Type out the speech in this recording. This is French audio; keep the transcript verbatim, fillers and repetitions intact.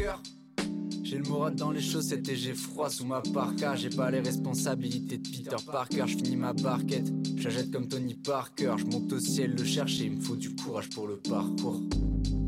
cœur. J'ai le moral dans les chaussettes et j'ai froid sous ma parka. J'ai pas les responsabilités de Peter Parker. Je finis ma barquette, j'achète comme Tony Parker. Je monte au ciel le chercher, il me faut du courage pour le parcours.